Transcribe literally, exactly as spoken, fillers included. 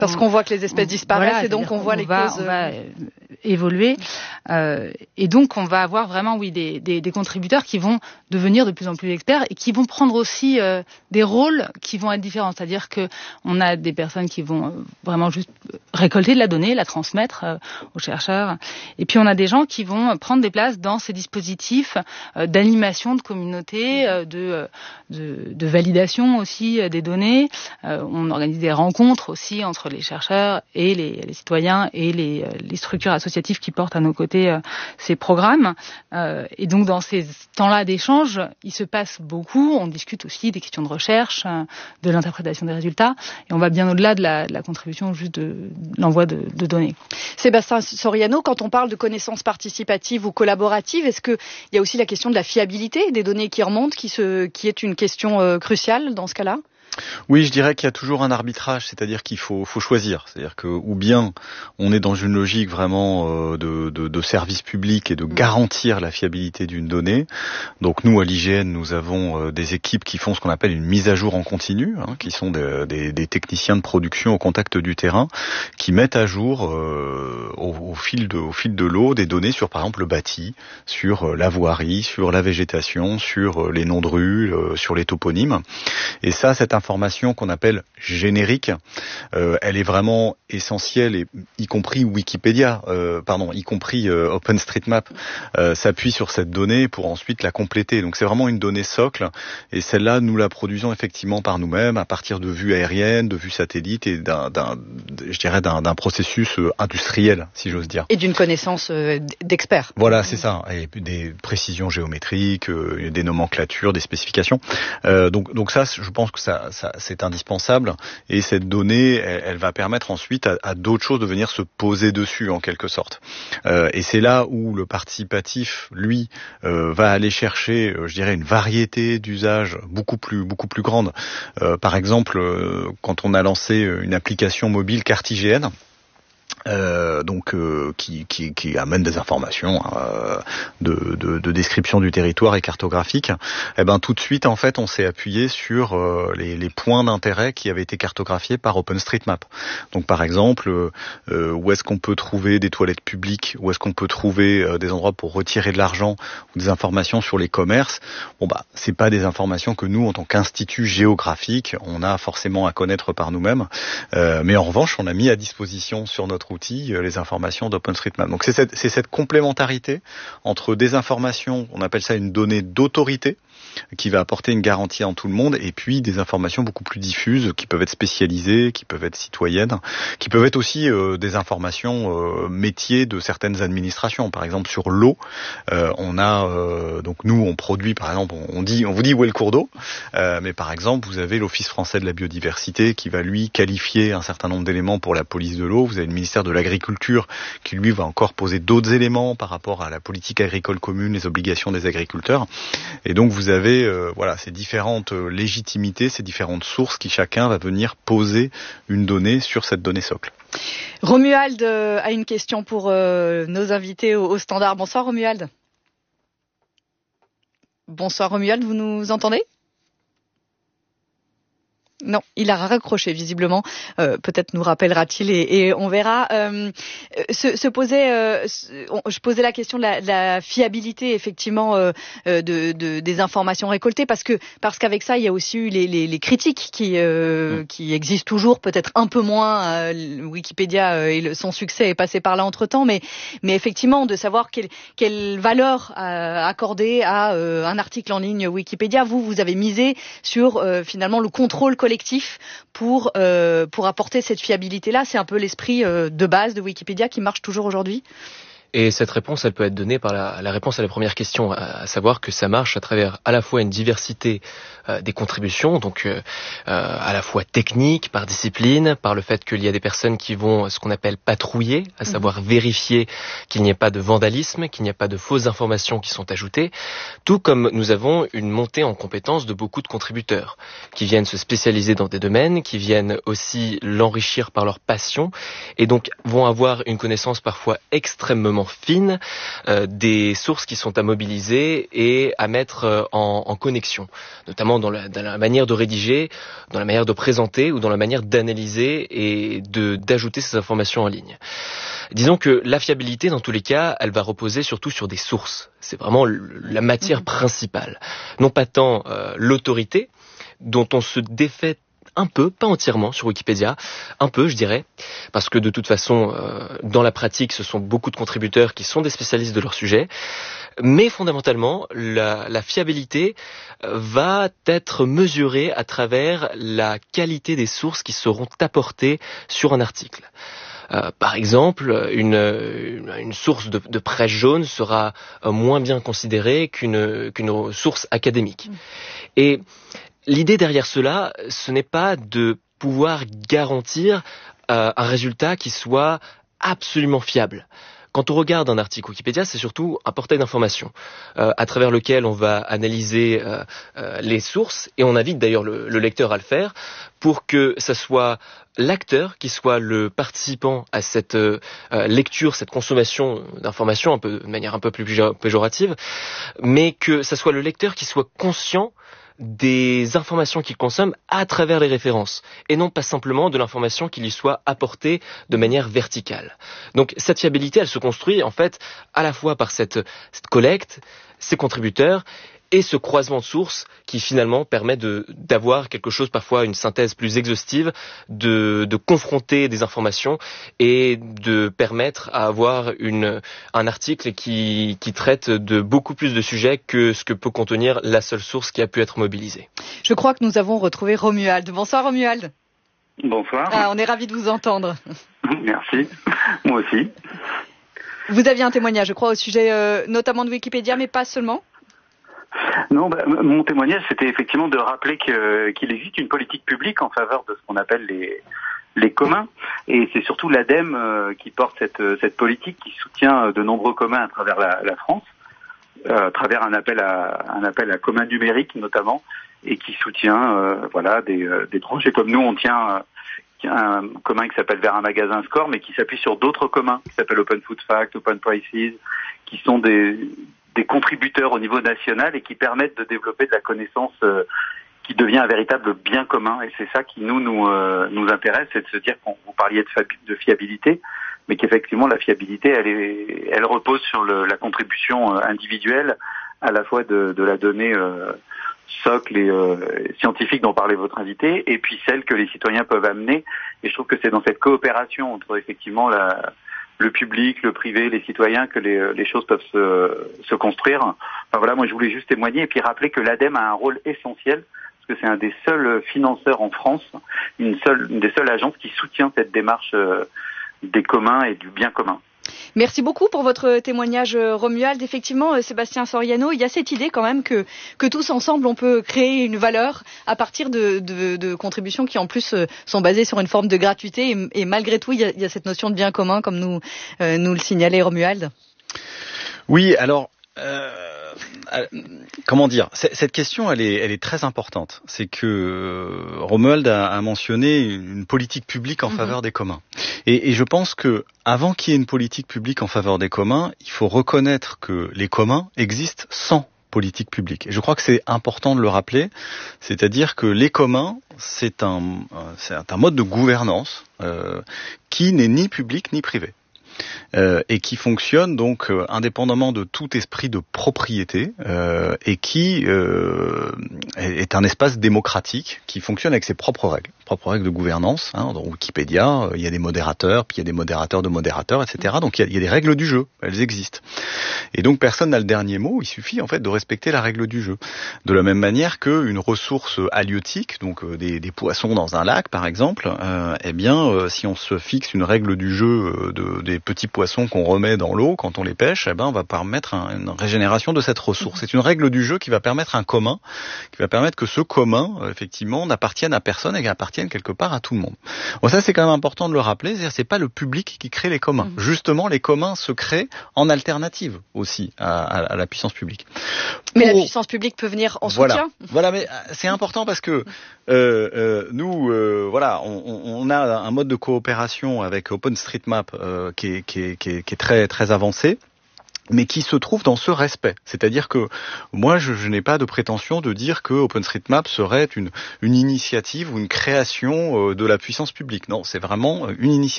Parce qu'on voit que les espèces disparaissent voilà, et donc on voit on les va, causes. On va évoluer euh, et donc on va avoir vraiment oui des, des, des contributeurs qui vont devenir de plus en plus experts et qui vont prendre aussi euh, des rôles qui vont être différents. C'est-à-dire que on a des personnes qui vont vraiment juste récolter de la donnée, la transmettre euh, aux chercheurs, et puis on a des gens qui vont prendre des places dans ces dispositifs euh, d'animation de communauté, euh, de, de de validation aussi euh, des données. Euh, on organise des rencontres aussi entre les chercheurs et les, les citoyens et les, les structures associatives qui portent à nos côtés euh, ces programmes. Euh, et donc dans ces temps-là d'échange, il se passe beaucoup. On discute aussi des questions de recherche, euh, de l'interprétation des résultats, et on va bien au-delà de la, de la contribution juste de, de l'envoi de, de données. Sébastien Soriano, quand on parle de connaissances participatives ou collaboratives, est-ce qu'il y a aussi la question de la fiabilité des données qui remontent, qui, se, qui est une question euh, cruciale dans ce cas-là ? Oui, je dirais qu'il y a toujours un arbitrage, c'est-à-dire qu'il faut, faut choisir. C'est-à-dire que, ou bien on est dans une logique vraiment euh, de, de, de service public et de garantir la fiabilité d'une donnée. Donc nous, à l'I G N, nous avons euh, des équipes qui font ce qu'on appelle une mise à jour en continu, hein, qui sont des, des, des techniciens de production au contact du terrain, qui mettent à jour euh, au, au fil de, au fil de l'eau des données sur, par exemple, le bâti, sur euh, la voirie, sur la végétation, sur euh, les noms de rues, euh, sur les toponymes. Et ça, cette information qu'on appelle générique, euh, elle est vraiment essentielle, et y compris Wikipédia, euh, pardon, y compris euh, OpenStreetMap, euh, s'appuie sur cette donnée pour ensuite la compléter. Donc c'est vraiment une donnée socle, et celle-là, nous la produisons effectivement par nous-mêmes à partir de vues aériennes, de vues satellites et d'un, d'un je dirais d'un, d'un processus industriel, si j'ose dire. Et d'une connaissance euh, d'experts. Voilà, c'est ça. Et des précisions géométriques, euh, des nomenclatures, des spécifications. Euh, donc, donc ça, je pense que ça Ça, c'est indispensable, et cette donnée, elle, elle va permettre ensuite à, à d'autres choses de venir se poser dessus en quelque sorte. Euh, et c'est là où le participatif, lui, euh, va aller chercher, euh, je dirais, une variété d'usages beaucoup plus beaucoup plus grande. Euh, par exemple, euh, quand on a lancé une application mobile Cartigéenne, Euh, donc euh, qui, qui, qui amène des informations euh, de, de, de description du territoire et cartographique, eh ben tout de suite en fait on s'est appuyé sur euh, les, les points d'intérêt qui avaient été cartographiés par OpenStreetMap. Donc par exemple euh, où est-ce qu'on peut trouver des toilettes publiques, où est-ce qu'on peut trouver euh, des endroits pour retirer de l'argent, ou des informations sur les commerces. Bon bah c'est pas des informations que nous en tant qu'institut géographique on a forcément à connaître par nous-mêmes, euh, mais en revanche on a mis à disposition sur notre outil les informations d'OpenStreetMap. Donc c'est cette, c'est cette complémentarité entre des informations, on appelle ça une donnée d'autorité, qui va apporter une garantie en tout le monde, et puis des informations beaucoup plus diffuses, qui peuvent être spécialisées, qui peuvent être citoyennes, qui peuvent être aussi euh, des informations euh, métiers de certaines administrations. Par exemple sur l'eau, euh, on a euh, donc nous on produit par exemple, on dit, on vous dit où est le cours d'eau, euh, mais par exemple vous avez l'Office français de la biodiversité qui va lui qualifier un certain nombre d'éléments pour la police de l'eau. Vous avez le ministère de l'Agriculture qui lui va encore poser d'autres éléments par rapport à la politique agricole commune, les obligations des agriculteurs, et donc vous avez avez euh, voilà, ces différentes euh, légitimités, ces différentes sources qui chacun va venir poser une donnée sur cette donnée socle. Romuald euh, a une question pour euh, nos invités au, au standard. Bonsoir Romuald. Bonsoir Romuald, vous nous entendez ? Non, il a raccroché visiblement. Euh, peut-être nous rappellera-t-il et, et on verra. Euh, se, se posait, euh, on, je posais la question de la, de la fiabilité effectivement euh, de, de, des informations récoltées, parce que parce qu'avec ça il y a aussi eu les, les, les critiques qui euh, qui existent toujours, peut-être un peu moins. Euh, Wikipédia euh, et le, son succès est passé par là entre temps, mais mais effectivement de savoir quelle quelle valeur euh, accorder à euh, un article en ligne Wikipédia. Vous vous avez misé sur euh, finalement le contrôle collectif pour euh, pour apporter cette fiabilité-là. C'est un peu l'esprit euh, de base de Wikipédia qui marche toujours aujourd'hui. Et cette réponse, elle peut être donnée par la, la réponse à la première question, à, à savoir que ça marche à travers à la fois une diversité euh, des contributions, donc euh, euh, à la fois technique, par discipline, par le fait qu'il y a des personnes qui vont ce qu'on appelle patrouiller, à savoir mmh. vérifier qu'il n'y ait pas de vandalisme, qu'il n'y ait pas de fausses informations qui sont ajoutées, tout comme nous avons une montée en compétences de beaucoup de contributeurs qui viennent se spécialiser dans des domaines, qui viennent aussi l'enrichir par leur passion, et donc vont avoir une connaissance parfois extrêmement extrêmement fine euh, des sources qui sont à mobiliser et à mettre euh, en, en connexion, notamment dans la, dans la manière de rédiger, dans la manière de présenter ou dans la manière d'analyser et de d'ajouter ces informations en ligne. Disons que la fiabilité, dans tous les cas, elle va reposer surtout sur des sources. C'est vraiment la matière principale. Non pas tant euh, l'autorité, dont on se défait un peu, pas entièrement sur Wikipédia, un peu je dirais, parce que de toute façon, euh, dans la pratique, ce sont beaucoup de contributeurs qui sont des spécialistes de leur sujet, mais fondamentalement, la, la fiabilité va être mesurée à travers la qualité des sources qui seront apportées sur un article. Euh, par exemple, une, une, une source de, de presse jaune sera euh, moins bien considérée qu'une, qu'une source académique. Et l'idée derrière cela, ce n'est pas de pouvoir garantir euh, un résultat qui soit absolument fiable. Quand on regarde un article Wikipédia, c'est surtout un portail d'information euh, à travers lequel on va analyser euh, euh, les sources, et on invite d'ailleurs le, le lecteur à le faire pour que ça soit l'acteur qui soit le participant à cette euh, lecture, cette consommation d'informations un peu, de manière un peu plus péjorative, mais que ça soit le lecteur qui soit conscient des informations qu'il consomme à travers les références, et non pas simplement de l'information qui lui soit apportée de manière verticale. Donc cette fiabilité, elle se construit en fait à la fois par cette, cette collecte, ces contributeurs, et ce croisement de sources qui finalement permet de, d'avoir quelque chose, parfois une synthèse plus exhaustive, de, de confronter des informations et de permettre à avoir une, un article qui, qui traite de beaucoup plus de sujets que ce que peut contenir la seule source qui a pu être mobilisée. Je crois que nous avons retrouvé Romuald. Bonsoir Romuald. Bonsoir. Ah, on est ravis de vous entendre. Merci. Moi aussi. Vous aviez un témoignage, je crois, au sujet euh, notamment de Wikipédia, mais pas seulement. Non, bah, mon témoignage, c'était effectivement de rappeler que, qu'il existe une politique publique en faveur de ce qu'on appelle les, les communs. Et c'est surtout l'ADEME euh, qui porte cette, cette politique, qui soutient de nombreux communs à travers la, la France, euh, à travers un appel à, un appel à communs numériques notamment, et qui soutient euh, voilà, des, des projets comme nous. On tient euh, un commun qui s'appelle Vers un magasin Score, mais qui s'appuie sur d'autres communs, qui s'appellent Open Food Fact, Open Prices, qui sont des... des contributeurs au niveau national et qui permettent de développer de la connaissance euh, qui devient un véritable bien commun. Et c'est ça qui nous nous, euh, nous intéresse, c'est de se dire qu'on vous parliez de, fabi- de fiabilité, mais qu'effectivement la fiabilité, elle, est, elle repose sur le, la contribution euh, individuelle, à la fois de, de la donnée euh, socle et euh, scientifique dont parlait votre invité, et puis celle que les citoyens peuvent amener. Et je trouve que c'est dans cette coopération entre effectivement la le public, le privé, les citoyens, que les, les choses peuvent se, se construire. Enfin voilà, moi je voulais juste témoigner et puis rappeler que l'ADEME a un rôle essentiel, parce que c'est un des seuls financeurs en France, une, seule, une des seules agences qui soutient cette démarche euh, des communs et du bien commun. Merci beaucoup pour votre témoignage, Romuald. Effectivement, Sébastien Soriano, il y a cette idée quand même que, que tous ensemble, on peut créer une valeur à partir de, de, de contributions qui en plus sont basées sur une forme de gratuité. Et, et malgré tout, il y, a, il y a cette notion de bien commun, comme nous, euh, nous le signalait Romuald. Oui, alors... Euh... Comment dire, cette question, elle est, elle est très importante. C'est que Romuald a, a mentionné une politique publique en mmh. faveur des communs. Et, et je pense que avant qu'il y ait une politique publique en faveur des communs, il faut reconnaître que les communs existent sans politique publique. Et je crois que c'est important de le rappeler. C'est-à-dire que les communs, c'est un, c'est un mode de gouvernance euh, qui n'est ni public ni privé. Euh, et qui fonctionne donc euh, indépendamment de tout esprit de propriété euh, et qui euh, est un espace démocratique qui fonctionne avec ses propres règles, propres règles de gouvernance. Hein, dans Wikipédia, euh, il y a des modérateurs, puis il y a des modérateurs de modérateurs, et cetera. Donc il y, a, il y a des règles du jeu, elles existent. Et donc personne n'a le dernier mot. Il suffit en fait de respecter la règle du jeu. De la même manière qu'une ressource halieutique, donc euh, des, des poissons dans un lac par exemple, euh, eh bien euh, si on se fixe une règle du jeu euh, de, des petits poissons qu'on remet dans l'eau quand on les pêche, eh ben on va permettre un, une régénération de cette ressource. C'est une règle du jeu qui va permettre un commun, qui va permettre que ce commun, effectivement, n'appartienne à personne et appartienne quelque part à tout le monde. Bon, ça c'est quand même important de le rappeler, c'est-à-dire c'est pas le public qui crée les communs. Mmh. Justement, les communs se créent en alternative aussi à, à, à la puissance publique. Mais Pour... la puissance publique peut venir en voilà. soutien. Voilà, mais c'est important parce que euh, euh, nous, euh, voilà, on, on a un mode de coopération avec OpenStreetMap euh, qui est, qui est, qui est, qui est très, très avancée, mais qui se trouve dans ce respect. C'est-à-dire que moi, je, je n'ai pas de prétention de dire que OpenStreetMap serait une, une initiative ou une création de la puissance publique. Non, c'est vraiment une initiative